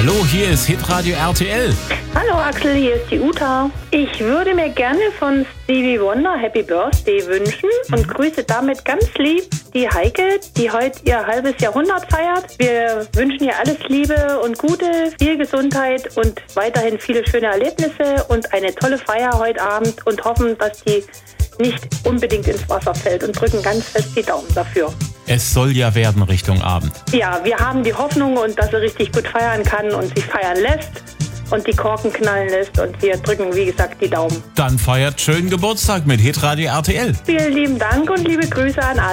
Hallo, hier ist Hitradio RTL. Hallo Axel, hier ist die Uta. Ich würde mir gerne von Stevie Wonder Happy Birthday wünschen und grüße damit ganz lieb die Heike, die heute ihr halbes Jahrhundert feiert. Wir wünschen ihr alles Liebe und Gute, viel Gesundheit und weiterhin viele schöne Erlebnisse und eine tolle Feier heute Abend und hoffen, dass die nicht unbedingt ins Wasser fällt und drücken ganz fest die Daumen dafür. Es soll ja werden Richtung Abend. Ja, wir haben die Hoffnung und dass sie richtig gut feiern kann und sich feiern lässt und die Korken knallen lässt und wir drücken, wie gesagt, die Daumen. Dann feiert schönen Geburtstag mit Hitradio RTL. Vielen lieben Dank und liebe Grüße an alle.